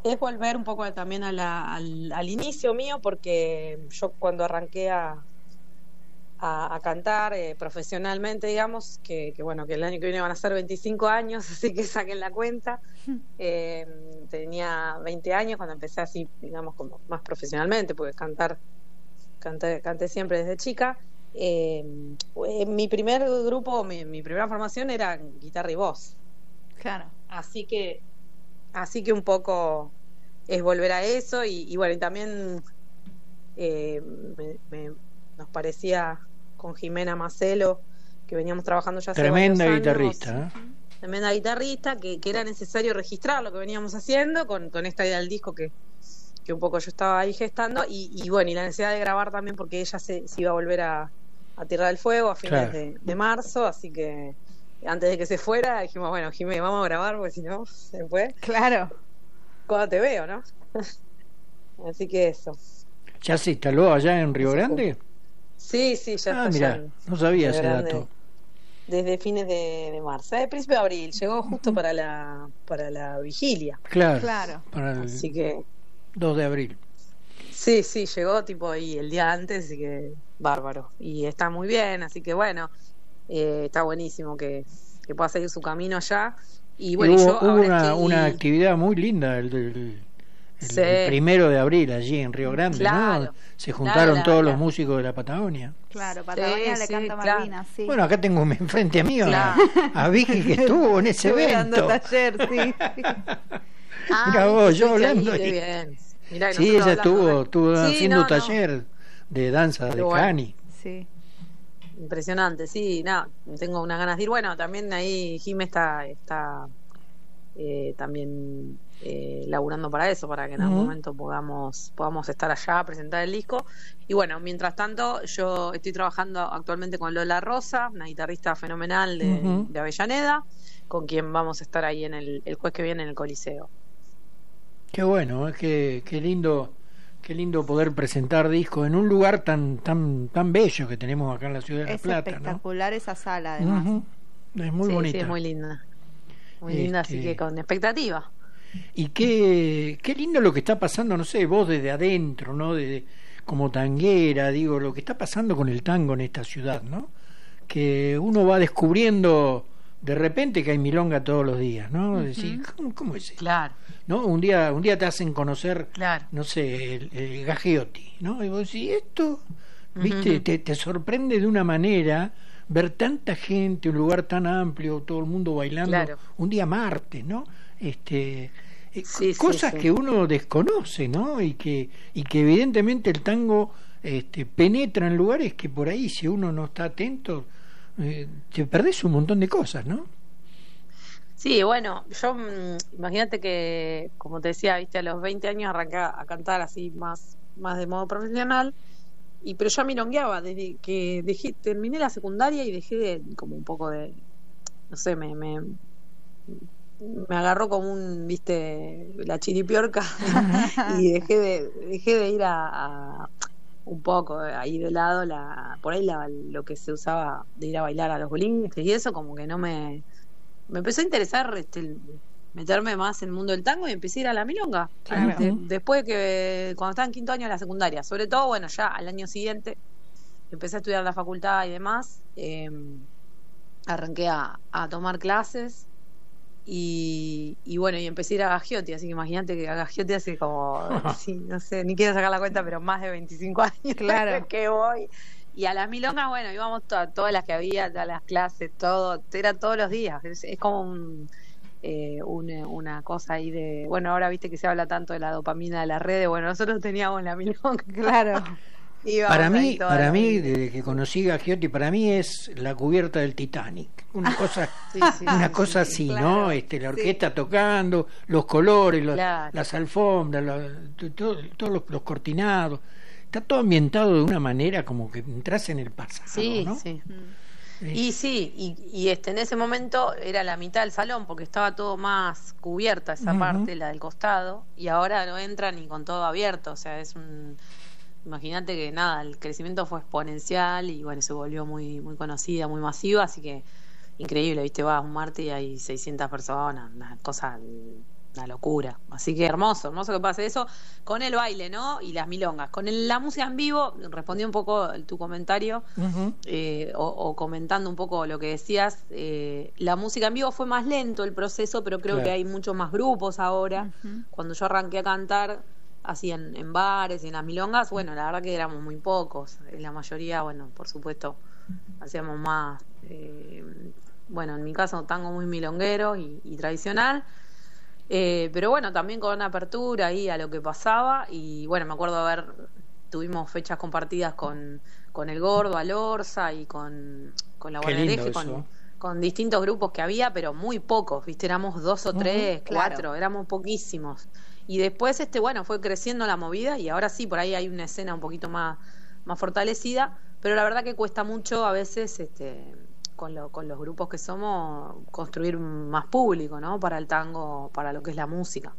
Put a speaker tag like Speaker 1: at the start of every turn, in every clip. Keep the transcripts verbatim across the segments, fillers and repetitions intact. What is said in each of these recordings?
Speaker 1: es volver un poco también a la, al, al inicio mío, porque yo cuando arranqué a, a, a cantar eh, profesionalmente, digamos, que, que bueno, que el año que viene van a ser veinticinco años, así que saquen la cuenta. Eh, tenía veinte años cuando empecé así, digamos, como más profesionalmente, porque cantar, canté, canté siempre desde chica. Eh, eh, mi primer grupo, mi, mi primera formación era guitarra y voz.
Speaker 2: Claro.
Speaker 1: Así que, así que un poco es volver a eso y, y bueno, y también eh, me, me, nos parecía con Jimena Macelo, que veníamos trabajando ya hace
Speaker 3: Tremenda
Speaker 1: varios
Speaker 3: guitarrista,
Speaker 1: años,
Speaker 3: ¿eh?
Speaker 1: tremenda guitarrista, que, que era necesario registrar lo que veníamos haciendo con, con esta idea del disco que, que un poco yo estaba ahí gestando, y, y bueno, y la necesidad de grabar también porque ella se, se iba a volver a, a Tierra del Fuego a fines
Speaker 3: Claro.
Speaker 1: de, de marzo, así que antes de que se fuera dijimos, bueno, Jimena, vamos a grabar porque si no, se fue.
Speaker 2: Claro.
Speaker 1: Cuando te veo, ¿no? Así que eso.
Speaker 3: ¿Ya se instaló allá en Río Grande?
Speaker 1: Sí, sí, ya
Speaker 3: Ah,
Speaker 1: está.
Speaker 3: mirá,
Speaker 1: ya
Speaker 3: no sabía
Speaker 1: Río
Speaker 3: ese
Speaker 1: Grande,
Speaker 3: dato.
Speaker 1: desde fines de, de marzo, de principio de abril, llegó justo para la para la vigilia.
Speaker 3: Claro,
Speaker 2: Claro.
Speaker 3: para el
Speaker 1: Así que
Speaker 3: dos de abril.
Speaker 1: sí, sí, llegó tipo ahí el día antes, así que bárbaro. Y está muy bien, así que bueno, eh, está buenísimo que, que pueda seguir su camino allá. Y bueno,
Speaker 3: Y
Speaker 1: y
Speaker 3: hubo,
Speaker 1: yo
Speaker 3: hubo
Speaker 1: ahora
Speaker 3: una,
Speaker 1: estoy...
Speaker 3: una actividad muy linda el, el, el-
Speaker 1: Sí.
Speaker 3: el primero de abril allí en Río Grande,
Speaker 1: Claro,
Speaker 3: ¿no? Se
Speaker 1: claro,
Speaker 3: juntaron
Speaker 1: la-
Speaker 3: todos
Speaker 1: la-
Speaker 3: los músicos de la Patagonia.
Speaker 2: Claro, Patagonia
Speaker 1: Sí,
Speaker 2: le
Speaker 1: sí,
Speaker 2: canta
Speaker 1: claro.
Speaker 2: Malvinas, sí.
Speaker 3: Bueno, acá tengo enfrente a mí a-
Speaker 1: Claro.
Speaker 3: a Vicky que estuvo en ese
Speaker 2: Estuve dando
Speaker 3: evento.
Speaker 2: taller, sí.
Speaker 1: Ah,
Speaker 3: Mirá
Speaker 1: viste,
Speaker 3: vos, yo
Speaker 1: estuviste
Speaker 3: hablando
Speaker 1: ahí, qué
Speaker 3: ahí.
Speaker 1: bien. Mirá, y
Speaker 3: Sí,
Speaker 1: nosotros
Speaker 3: ella
Speaker 1: hablando,
Speaker 3: estuvo,
Speaker 1: ¿eh?
Speaker 3: estuvo
Speaker 1: Sí,
Speaker 3: haciendo
Speaker 1: no, no.
Speaker 3: taller de danza
Speaker 1: Qué
Speaker 3: de
Speaker 1: bueno.
Speaker 3: Cani.
Speaker 2: Sí.
Speaker 1: Impresionante, sí, no, tengo unas ganas de ir. Bueno, también ahí Jimé está, está eh, también eh, laburando para eso, para que en algún
Speaker 3: Ujú.
Speaker 1: momento podamos, podamos estar allá a presentar el disco. Y bueno, mientras tanto, yo estoy trabajando actualmente con Lola Rosa, una guitarrista fenomenal de,
Speaker 3: Ujú.
Speaker 1: de Avellaneda, con quien vamos a estar ahí en el, el jueves que viene en el Coliseo.
Speaker 3: Qué bueno, es que qué lindo, qué lindo poder presentar discos en un lugar tan tan tan bello que tenemos acá en la ciudad de La
Speaker 2: Es
Speaker 3: Plata,
Speaker 2: espectacular esa sala,
Speaker 3: ¿no?
Speaker 2: además.
Speaker 3: Ujú. Es muy
Speaker 1: sí,
Speaker 3: bonita.
Speaker 1: sí, es muy linda. Muy linda, así
Speaker 3: Este-
Speaker 1: que con expectativa.
Speaker 3: Y qué, qué lindo lo que está pasando, no sé, vos desde adentro, ¿no? Desde, como tanguera, digo, lo que está pasando con el tango en esta ciudad, ¿no? Que uno va descubriendo de repente que hay milonga todos los días, ¿no?
Speaker 2: Ujú.
Speaker 3: Decir, ¿cómo, cómo es esto?
Speaker 1: Claro,
Speaker 3: ¿No? Un día, un día te hacen conocer,
Speaker 1: claro.
Speaker 3: no sé, el, el Gagliotti, ¿no? Y vos decís, esto, ¿viste?
Speaker 1: Ujú.
Speaker 3: Te, te sorprende de una manera ver tanta gente, un lugar tan amplio, todo el mundo bailando,
Speaker 1: Claro.
Speaker 3: un día martes, ¿no? Este, eh,
Speaker 1: Sí, sí,
Speaker 3: cosas
Speaker 1: sí.
Speaker 3: que uno desconoce, ¿no? Y que, y que evidentemente el tango este, penetra en lugares que por ahí, si uno no está atento, eh, te perdés un montón de cosas, ¿no?
Speaker 1: Sí, bueno, yo mm, imagínate que, como te decía, viste, a los veinte años arranqué a cantar así más, más de modo profesional, y pero ya milongueaba desde que dejé, terminé la secundaria y dejé de, como un poco de, no sé, me, me, me agarró como un, viste, la chiripiorca y dejé de, dejé de ir a, a un poco ahí de lado la, por ahí la, lo que se usaba de ir a bailar a los boliches y eso como que no me me empezó a interesar este, meterme más en el mundo del tango y empecé a ir a la milonga.
Speaker 2: Claro.
Speaker 1: De- después que, cuando estaba en quinto año de la secundaria, sobre todo, bueno, ya al año siguiente empecé a estudiar la facultad y demás, eh, arranqué a, a tomar clases y, y bueno, y empecé a ir a Gagliotti, así que imagínate que a Gagliotti hace como, sí, no sé, ni quiero sacar la cuenta, pero más de veinticinco años
Speaker 2: Claro.
Speaker 1: que voy. Y a las milongas, bueno, íbamos to- todas las que había, a las clases, todo, era todos los días. Es, es como un, eh, un- una cosa ahí de, bueno, ahora viste que se habla tanto de la dopamina de las redes, bueno, nosotros teníamos la milonga.
Speaker 2: Claro.
Speaker 1: Íbamos
Speaker 3: Para
Speaker 1: ahí
Speaker 3: mí,
Speaker 1: todos
Speaker 3: para
Speaker 1: los
Speaker 3: mí,
Speaker 1: días.
Speaker 3: desde que conocí a Gagliotti, para mí es la cubierta del Titanic. Una cosa,
Speaker 1: Sí, sí,
Speaker 3: una
Speaker 1: sí,
Speaker 3: cosa
Speaker 1: sí,
Speaker 3: así,
Speaker 2: claro,
Speaker 3: ¿no? Este, la
Speaker 2: sí.
Speaker 3: orquesta tocando, los colores, los-
Speaker 1: Claro.
Speaker 3: las alfombras, los- to- to- todos los, los cortinados. Está todo ambientado de una manera como que entras en el pasado,
Speaker 1: Sí,
Speaker 3: ¿no?
Speaker 1: sí.
Speaker 2: Mm.
Speaker 3: Eh,
Speaker 1: Y sí, y, y este en ese momento era la mitad del salón porque estaba todo más cubierta esa
Speaker 3: Ujú.
Speaker 1: parte, la del costado, y ahora no entra ni con todo abierto, o sea, es un imagínate que nada, el crecimiento fue exponencial y bueno, se volvió muy muy conocida, muy masiva, así que increíble, viste, vas un martes y hay seiscientas personas, una cosa una locura. Así que hermoso, hermoso que pase eso con el baile, ¿no? Y las milongas. Con el- la música en vivo, respondí un poco tu comentario,
Speaker 3: Ujú.
Speaker 1: eh, o, o comentando un poco lo que decías. Eh, la música en vivo fue más lento el proceso, pero creo
Speaker 3: Claro.
Speaker 1: que hay muchos más grupos ahora.
Speaker 2: Ujú.
Speaker 1: Cuando yo arranqué a cantar, así en, en bares y en las milongas, bueno, la verdad que éramos muy pocos. En la mayoría, bueno, por supuesto, hacíamos más, eh, bueno, en mi caso, tango muy milonguero y, y tradicional. Eh, pero bueno, también con apertura ahí a lo que pasaba. Y bueno, me acuerdo haber, tuvimos fechas compartidas con, con El Gordo, Alorza y con, con La
Speaker 3: Qué
Speaker 1: Guardia
Speaker 3: lindo
Speaker 1: Hereje,
Speaker 3: eso.
Speaker 1: con, con distintos grupos que había, pero muy pocos, ¿viste? Éramos dos o
Speaker 3: Ujú.
Speaker 1: tres,
Speaker 2: Claro.
Speaker 1: cuatro, éramos poquísimos. Y después, este, bueno, fue creciendo la movida y ahora sí, por ahí hay una escena un poquito más, más fortalecida, pero la verdad que cuesta mucho a veces, este, con, lo, con los grupos que somos, construir más público, ¿no? Para el tango, para lo que es la música.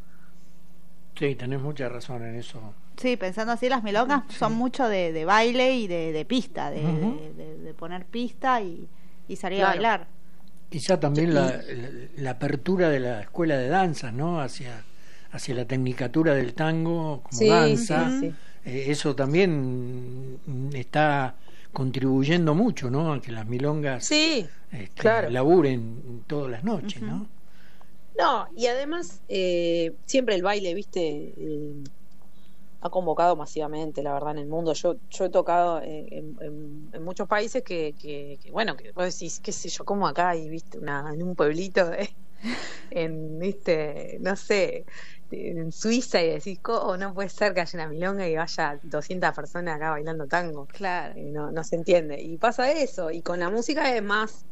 Speaker 3: Sí, tenés mucha razón en eso.
Speaker 2: Sí, pensando así, las milongas
Speaker 3: Sí.
Speaker 2: son mucho de, de baile y de, de pista, de,
Speaker 3: Ujú.
Speaker 2: de, de- de poner pista y, y salir
Speaker 1: Claro.
Speaker 2: a bailar.
Speaker 3: Quizá también
Speaker 1: Y-
Speaker 3: la, la, la apertura de la escuela de danzas, ¿no? Hacia, hacia la tecnicatura del tango como
Speaker 1: Sí,
Speaker 3: danza.
Speaker 1: sí, sí.
Speaker 3: Eh, eso también mm, está contribuyendo mucho, ¿no? A que las milongas
Speaker 1: Sí,
Speaker 3: este,
Speaker 1: claro.
Speaker 3: laburen todas las noches,
Speaker 2: Ujú.
Speaker 3: ¿no?
Speaker 1: No, y además, eh, siempre el baile, viste, eh, ha convocado masivamente, la verdad, en el mundo. Yo yo he tocado eh, en, en- en muchos países que, que, que, bueno, que vos decís, qué sé yo, como acá, y viste, una, en un pueblito, de, en, viste, no sé, en Suiza, y decís, ¿cómo no puede ser que haya una milonga y vaya doscientas personas acá bailando tango?
Speaker 2: Claro.
Speaker 1: Eh, no, no se entiende. Y pasa eso, y con la música es más...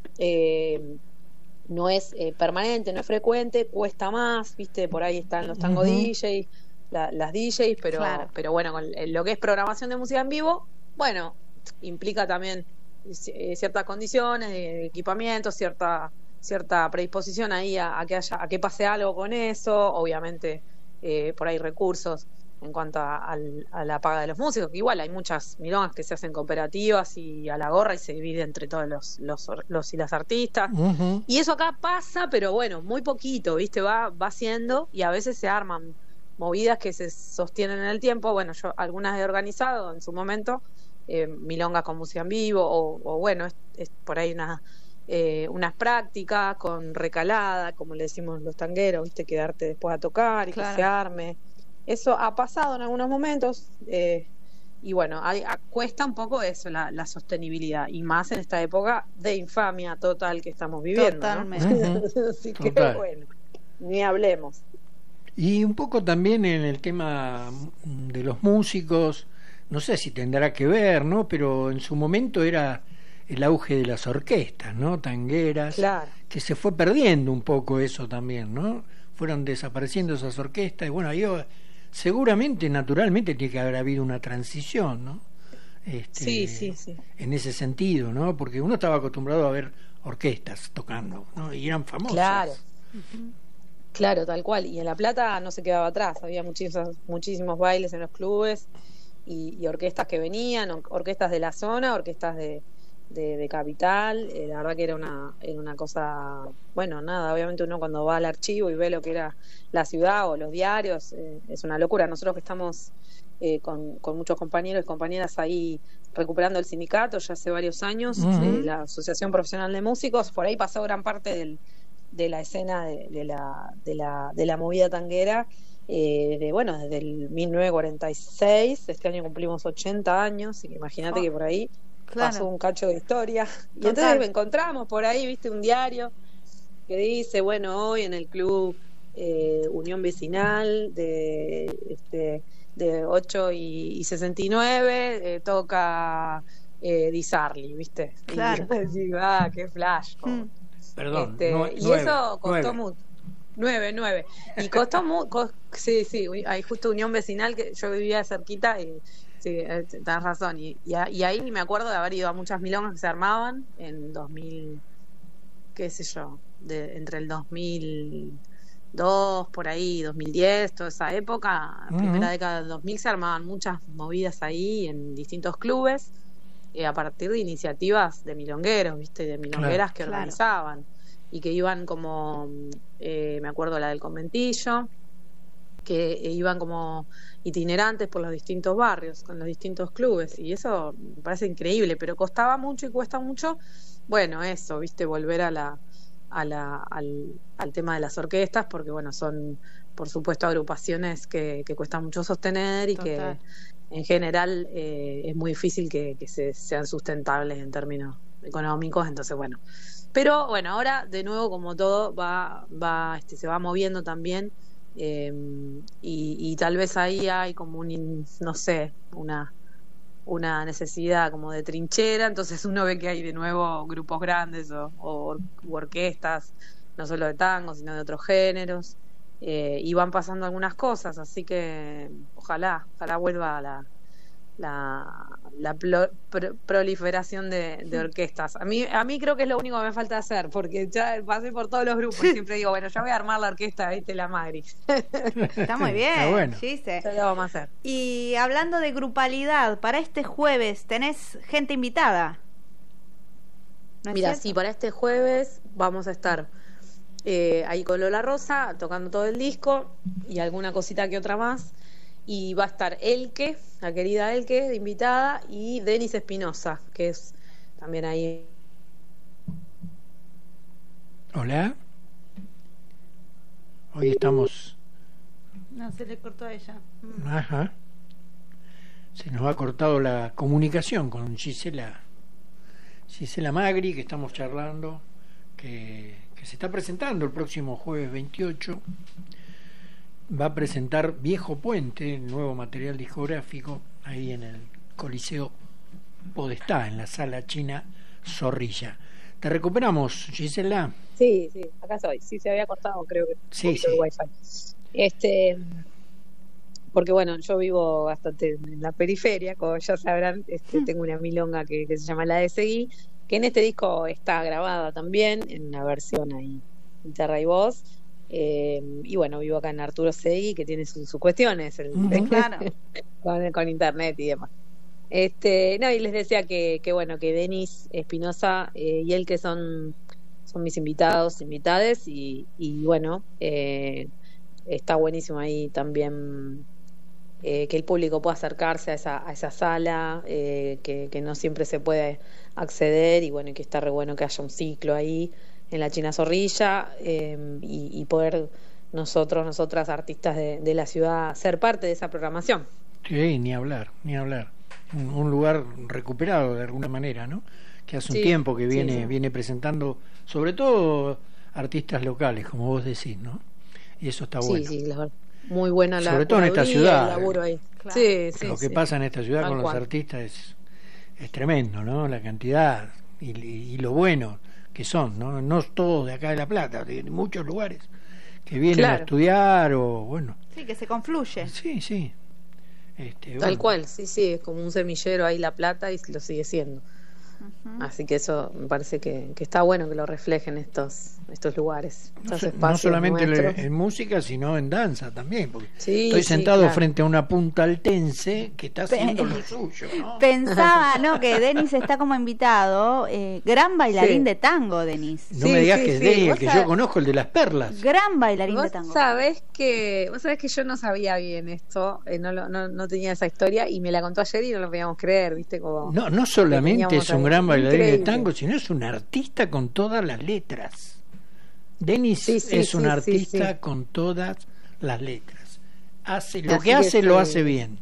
Speaker 1: eh, no es eh, permanente, no es frecuente, cuesta más, viste, por ahí están los tango
Speaker 3: Ujú.
Speaker 1: D Js, la- las D Js, pero,
Speaker 2: Claro.
Speaker 1: pero bueno, con el- lo que es programación de música en vivo, bueno, implica también eh, ciertas condiciones de equipamiento, cierta cierta predisposición ahí a, a que haya, a que pase algo con eso, obviamente eh, por ahí recursos en cuanto a, al- a la paga de los músicos, que igual hay muchas milongas que se hacen cooperativas y a la gorra y se divide entre todos los, los, los y las artistas.
Speaker 3: Ujú.
Speaker 1: Y eso acá pasa, pero bueno, muy poquito, ¿viste? Va, va siendo y a veces se arman movidas que se sostienen en el tiempo. Bueno, yo algunas he organizado en su momento, eh, milongas con música en vivo, o, o bueno, es, es por ahí una, eh, unas prácticas con recalada, como le decimos los tangueros, ¿viste? Quedarte después a tocar y
Speaker 2: Claro.
Speaker 1: que se arme. Eso ha pasado en algunos momentos. Eh, y bueno, hay, a- cuesta un poco eso, la, la sostenibilidad, y más en esta época de infamia total que estamos viviendo, ¿no?
Speaker 2: Totalmente.
Speaker 3: Ujú.
Speaker 1: Así que
Speaker 3: Total.
Speaker 1: bueno, ni hablemos.
Speaker 3: Y un poco también en el tema de los músicos, no sé si tendrá que ver, ¿no? Pero en su momento era el auge de las orquestas, ¿no? Tangueras,
Speaker 1: Claro.
Speaker 3: que se fue perdiendo un poco eso también, ¿no? Fueron desapareciendo esas orquestas y bueno, ahí seguramente, naturalmente, tiene que haber habido una transición, ¿no? Este,
Speaker 1: Sí, sí, sí.
Speaker 3: En ese sentido, ¿no? Porque uno estaba acostumbrado a ver orquestas tocando, ¿no? Y eran famosas.
Speaker 1: Claro. Claro, tal cual. Y en La Plata no se quedaba atrás. Había muchísimos, muchísimos bailes en los clubes y, y orquestas que venían, or- orquestas de la zona, orquestas de, de, de Capital. Eh, la verdad que era una, era una cosa, bueno, nada, obviamente uno cuando va al archivo y ve lo que era la ciudad o los diarios, eh, es una locura. Nosotros que estamos eh, con, con muchos compañeros y compañeras ahí recuperando el sindicato ya hace varios años,
Speaker 3: Ujú.
Speaker 1: eh, la Asociación Profesional de Músicos, por ahí pasó gran parte del de la escena de, de la de la de la movida tanguera, eh, de, bueno, desde el mil novecientos cuarenta y seis. Este año cumplimos ochenta años, y imagínate
Speaker 2: Oh,
Speaker 1: que por ahí
Speaker 2: claro.
Speaker 1: pasó un cacho de historia. Y
Speaker 2: Total.
Speaker 1: entonces encontramos por ahí, viste, un diario que dice, bueno, hoy en el club eh, Unión Vecinal de este de ocho y sesenta y nueve eh, toca eh, Di Sarli, viste.
Speaker 2: Claro.
Speaker 1: Y decís, ah, qué flash. como-
Speaker 2: Mm.
Speaker 3: Perdón,
Speaker 1: este,
Speaker 3: nue-
Speaker 1: y
Speaker 3: nueve,
Speaker 1: eso costó
Speaker 3: nueve.
Speaker 1: mucho. Nueve, nueve. Y costó mucho. Sí, sí, uy, hay justo Unión Vecinal, que yo vivía cerquita y sí, eh, tenés razón. Y, y, a- y ahí me acuerdo de haber ido a muchas milongas que se armaban en dos mil, qué sé yo, de, entre el dos mil dos, por ahí, dos mil diez, toda esa época,
Speaker 3: Ujú.
Speaker 1: primera década del dos mil, se armaban muchas movidas ahí en distintos clubes, eh, a partir de iniciativas de milongueros, ¿viste? De milongueras que
Speaker 2: Claro.
Speaker 1: organizaban. y que iban como, eh, me acuerdo la del conventillo, que iban como itinerantes por los distintos barrios, con los distintos clubes, y eso me parece increíble, pero costaba mucho y cuesta mucho, bueno, eso, viste, volver a la, a la, al, al tema de las orquestas, porque bueno, son por supuesto agrupaciones que, que cuesta mucho sostener y
Speaker 2: Total.
Speaker 1: que en general eh, es muy difícil que, que se, sean sustentables en términos económicos, entonces bueno, pero bueno, ahora de nuevo como todo va, va, este, se va moviendo también. Eh, y, y tal vez ahí hay como un, no sé, una una necesidad como de trinchera, entonces uno ve que hay de nuevo grupos grandes o, o u orquestas, no solo de tango, sino de otros géneros, eh, y van pasando algunas cosas, así que ojalá, ojalá vuelva la la, la plo- pro- proliferación de, de orquestas. A mí, a mí creo que es lo único que me falta hacer, porque ya pasé por todos los grupos y siempre digo, bueno, ya voy a armar la orquesta, viste, la Magri.
Speaker 2: Está muy bien,
Speaker 3: Está bueno.
Speaker 2: Gise.
Speaker 1: Ya lo vamos a hacer.
Speaker 2: Y hablando de grupalidad, para este jueves tenés gente invitada. ¿No es
Speaker 1: Mira,
Speaker 2: cierto?
Speaker 1: sí, para este jueves vamos a estar eh, ahí con Lola Rosa, tocando todo el disco y alguna cosita que otra más. Y va a estar Elke, la querida Elke, de invitada, y Denis Espinosa, que es también ahí.
Speaker 3: Hola. Hoy estamos...
Speaker 2: No, se le cortó a ella. Mm.
Speaker 3: Ajá. Se nos ha cortado la comunicación con Gisela Gisela Magri, que estamos charlando, que, que se está presentando el próximo jueves veintiocho. Va a presentar Viejo Puente, el nuevo material discográfico, ahí en el Coliseo Podestá, en la Sala China Zorrilla. ¿Te recuperamos, Gisela?
Speaker 1: Sí, sí, acá estoy. Sí, se había cortado, creo que.
Speaker 3: Sí, sí.
Speaker 1: El wifi. Este, porque bueno, yo vivo bastante en la periferia, como ya sabrán, este, tengo una milonga que, que se llama La de Seguí, que en este disco está grabada también, en una versión ahí, guitarra y voz. Eh, y bueno, vivo acá en Arturo Seguí, que tiene sus, sus cuestiones, el,
Speaker 3: Ujú.
Speaker 2: Claro.
Speaker 1: con, con internet y demás. Este, no, y les decía que, que bueno, que Denis Espinosa eh, y él que son, son mis invitados, invitades, y, y bueno, eh, está buenísimo ahí también eh, que el público pueda acercarse a esa, a esa sala, eh, que, que no siempre se puede acceder, y bueno, y que está re bueno que haya un ciclo ahí en la China Zorrilla, eh, y, y poder nosotros, nosotras artistas de, de la ciudad, ser parte de esa programación.
Speaker 3: Sí, ni hablar, ni hablar. Un, un lugar recuperado de alguna manera, ¿no? Que hace un
Speaker 1: Sí,
Speaker 3: tiempo que
Speaker 1: sí,
Speaker 3: viene
Speaker 1: sí.
Speaker 3: viene presentando, sobre todo artistas locales, como vos decís, ¿no? Y eso está
Speaker 1: Sí,
Speaker 3: bueno.
Speaker 1: sí, la verdad. Muy buena la
Speaker 3: Sobre todo en esta
Speaker 1: curaduría,
Speaker 3: ciudad.
Speaker 1: el laburo ahí.
Speaker 2: Claro.
Speaker 1: Sí, sí,
Speaker 3: Lo que
Speaker 1: sí.
Speaker 3: pasa en esta ciudad
Speaker 1: Tal
Speaker 3: con los
Speaker 1: cual.
Speaker 3: artistas es, es tremendo, ¿no? La cantidad y, y lo bueno que son, ¿no? No todos de acá de La Plata, de muchos lugares que vienen a
Speaker 1: Claro.
Speaker 3: estudiar o, bueno,
Speaker 2: Sí, que se confluye.
Speaker 3: sí, sí. Este,
Speaker 1: Tal
Speaker 3: bueno.
Speaker 1: cual, sí, sí, es como un semillero ahí La Plata y lo sigue siendo.
Speaker 2: Ujú.
Speaker 1: Así que eso me parece que, que está bueno que lo reflejen estos estos lugares,
Speaker 3: No,
Speaker 1: estos
Speaker 3: so-
Speaker 1: espacios
Speaker 3: no solamente le-
Speaker 1: nuestros.
Speaker 3: en música, sino en danza también, porque
Speaker 1: Sí,
Speaker 3: estoy
Speaker 1: sí,
Speaker 3: sentado
Speaker 1: claro.
Speaker 3: frente a una punta altense que está haciendo
Speaker 2: Pe-
Speaker 3: lo suyo, ¿no?
Speaker 2: Pensaba, no, que Denis está como invitado, eh, gran bailarín
Speaker 1: Sí.
Speaker 2: de tango, Denis.
Speaker 3: No
Speaker 1: Sí,
Speaker 3: me digas
Speaker 1: sí,
Speaker 3: que es
Speaker 1: sí,
Speaker 3: Denis, el
Speaker 1: vos
Speaker 3: que
Speaker 1: sabés-
Speaker 3: yo conozco, el de las perlas.
Speaker 2: Gran bailarín de
Speaker 1: Vos
Speaker 2: tango.
Speaker 1: sabés que vos sabés que yo no sabía bien esto, eh, no, lo- no no tenía esa historia y me la contó ayer y no lo podíamos creer, viste como
Speaker 3: No, no solamente
Speaker 1: teníamos
Speaker 3: es un
Speaker 1: ahí.
Speaker 3: gran bailarín de
Speaker 1: Increíble.
Speaker 3: tango, sino es un artista con todas las letras. Denis
Speaker 1: Sí, sí,
Speaker 3: es un
Speaker 1: sí, sí,
Speaker 3: artista
Speaker 1: sí.
Speaker 3: con todas las letras. Hace lo
Speaker 1: Así
Speaker 3: que
Speaker 1: que
Speaker 3: hace, lo
Speaker 1: sí.
Speaker 3: hace bien.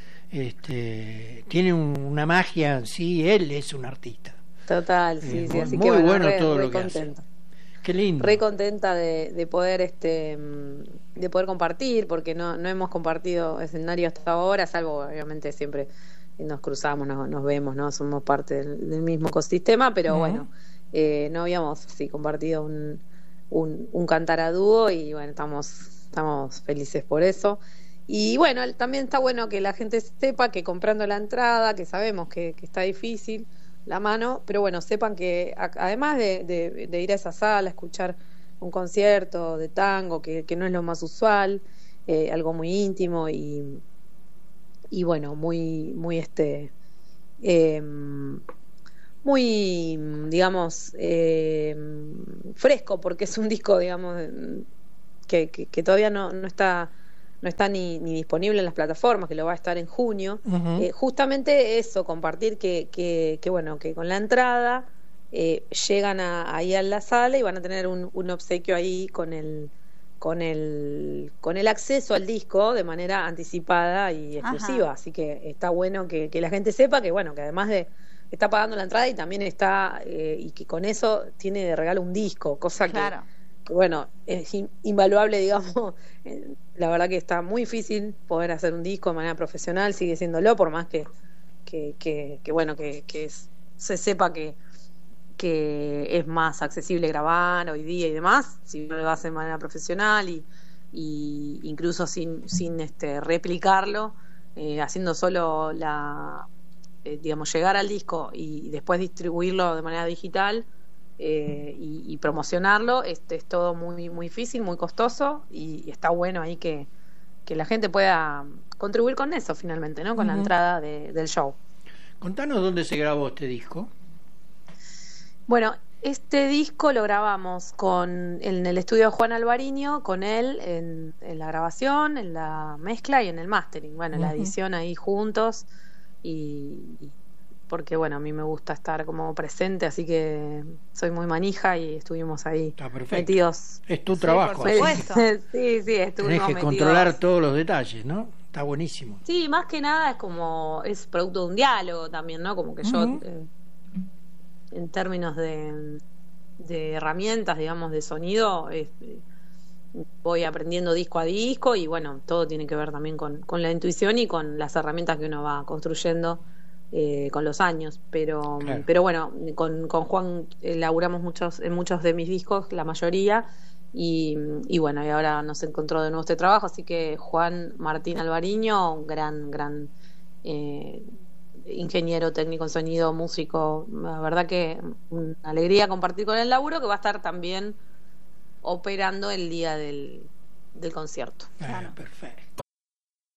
Speaker 3: Este, tiene un- una magia, sí, él es un artista.
Speaker 1: total, sí,
Speaker 3: Eh,
Speaker 1: sí,
Speaker 3: muy-
Speaker 1: así
Speaker 3: muy
Speaker 1: que bueno,
Speaker 3: bueno
Speaker 1: re-
Speaker 3: todo
Speaker 1: re
Speaker 3: lo que hace.
Speaker 1: contenta.
Speaker 3: Qué lindo.
Speaker 1: Re contenta de, de poder este mm, de poder compartir, porque no, no hemos compartido escenario hasta ahora, salvo obviamente siempre nos cruzamos, nos, nos vemos, no somos parte del, del mismo ecosistema, pero
Speaker 3: Ujú.
Speaker 1: bueno, eh, no habíamos sí, compartido un, un, un cantar a dúo y bueno, estamos, estamos felices por eso. Y bueno, el- también está bueno que la gente sepa que comprando la entrada, que sabemos que, que está difícil la mano, pero bueno, sepan que a- además de, de- de ir a esa sala, escuchar un concierto de tango, que, que no es lo más usual, eh, algo muy íntimo y, y bueno, muy, muy este, eh, muy, digamos, eh, fresco, porque es un disco, digamos, que, que, que todavía no, no está no está ni, ni disponible en las plataformas, que lo va a estar en junio. Uh-huh. Eh, justamente eso, compartir que, que, que, bueno, que con la entrada eh, llegan a, ahí a la sala y van a tener un, un obsequio ahí con el, con el, con el acceso al disco de manera anticipada y exclusiva. Ajá. Así que está bueno que, que la gente sepa que, bueno, que además de está pagando la entrada y también está, eh, y que con eso tiene de regalo un disco, cosa claro. que, que, bueno, es in, invaluable, digamos. La verdad que está muy difícil poder hacer un disco de manera profesional, sigue siéndolo, por más que, que, que, que bueno, que, que es, se sepa que, que es más accesible grabar hoy día y demás, si uno lo hace de manera profesional y, y incluso sin, sin este replicarlo, eh, haciendo solo la... Eh, digamos, llegar al disco y después distribuirlo de manera digital eh, y, y promocionarlo, este es todo muy muy difícil, muy costoso y, y está bueno ahí que, que la gente pueda contribuir con eso finalmente, ¿no? Con uh-huh. la entrada de, del show.
Speaker 3: Contanos dónde se grabó este disco.
Speaker 1: Bueno, este disco lo grabamos con en el estudio de Juan Alvariño, con él en, en la grabación, en la mezcla y en el mastering, bueno, uh-huh. la edición ahí juntos. Y, y porque bueno, a mí me gusta estar como presente, así que soy muy manija y estuvimos ahí metidos.
Speaker 3: Es tu trabajo.
Speaker 2: Sí, por supuesto.
Speaker 1: sí, sí, estuvimos
Speaker 3: Tenés que
Speaker 1: metidos.
Speaker 3: Controlar todos los detalles, ¿no? Está buenísimo.
Speaker 1: Sí, más que nada es como es producto de un diálogo también, ¿no? Como que uh-huh. yo eh, en términos de, de herramientas, digamos, de sonido, eh, voy aprendiendo disco a disco y bueno, todo tiene que ver también con, con la intuición y con las herramientas que uno va construyendo eh, con los años, pero claro. pero bueno, con, con Juan eh, laburamos muchos en muchos de mis discos, la mayoría, y, y bueno, y ahora nos encontró de nuevo este trabajo, así que Juan Martín Alvariño, un gran, gran eh, ingeniero técnico en sonido, músico, la verdad que una alegría compartir con el laburo, que va a estar también operando el día del, del concierto.
Speaker 3: Ah, perfecto.